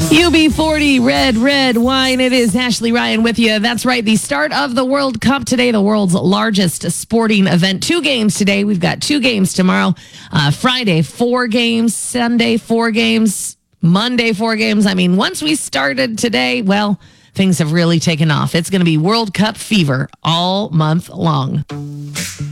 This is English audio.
UB40 red wine. It is Ashley Ryan with you. That's right. The start of the World Cup today, the world's largest sporting event. 2 games today. We've got 2 games tomorrow. Friday, 4 games. Sunday, 4 games. Monday, 4 games. I mean, once we started today, well, things have really taken off. It's going to be World Cup fever all month long.